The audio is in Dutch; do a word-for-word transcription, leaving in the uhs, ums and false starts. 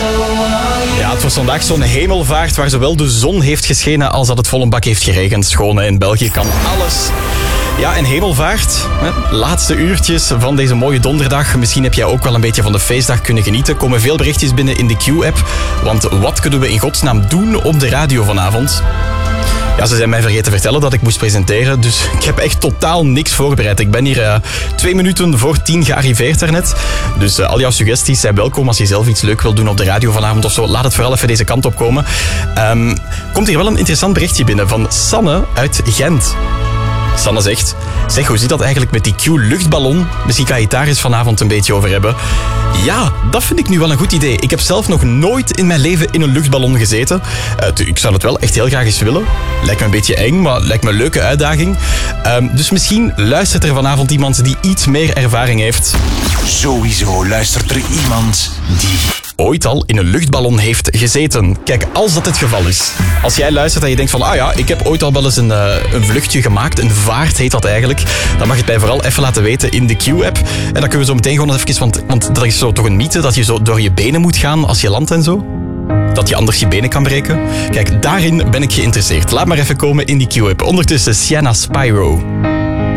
Ja, het was vandaag zo'n hemelvaart waar zowel de zon heeft geschenen als dat het vol een bak heeft geregend. Schoon, in België kan alles. Ja, en hemelvaart. Hè? Laatste uurtjes van deze mooie donderdag. Misschien heb jij ook wel een beetje van de feestdag kunnen genieten. Komen veel berichtjes binnen in de Q-app. Want wat kunnen we in godsnaam doen op de radio vanavond? Ja, ze zijn mij vergeten te vertellen dat ik moest presenteren, dus ik heb echt totaal niks voorbereid. Ik ben hier uh, twee minuten voor tien gearriveerd daarnet. Dus uh, al jouw suggesties zijn welkom als je zelf iets leuk wilt doen op de radio vanavond of zo. Laat het vooral even deze kant op komen. Um, komt hier wel een interessant berichtje binnen van Sanne uit Gent. Sanne zegt, zeg, hoe zit dat eigenlijk met die Q-luchtballon? Misschien kan je het daar eens vanavond een beetje over hebben. Ja, dat vind ik nu wel een goed idee. Ik heb zelf nog nooit in mijn leven in een luchtballon gezeten. Uh, ik zou het wel echt heel graag eens willen. Lijkt me een beetje eng, maar lijkt me een leuke uitdaging. Um, dus misschien luistert er vanavond iemand die iets meer ervaring heeft. Sowieso luistert er iemand die ooit al in een luchtballon heeft gezeten. Kijk, als dat het geval is. Als jij luistert en je denkt van, ah ja, ik heb ooit al wel eens een, uh, een vluchtje gemaakt. Een vaart heet dat eigenlijk. Dan mag je het mij vooral even laten weten in de Q-app. En dan kunnen we zo meteen gewoon even... Want, want dat is zo toch een mythe dat je zo door je benen moet gaan als je landt en zo. Dat je anders je benen kan breken. Kijk, daarin ben ik geïnteresseerd. Laat maar even komen in die Q-app. Ondertussen Sienna Spyro.